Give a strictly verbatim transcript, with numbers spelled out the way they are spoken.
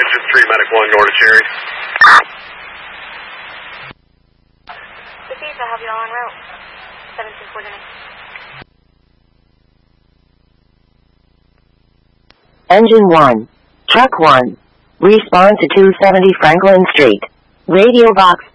Engine three, Medic one, North Cherry. Please, I'll have you all en route. seven two coordinates. Engine one. Truck one. Respond to two seventy Franklin Street. Radio box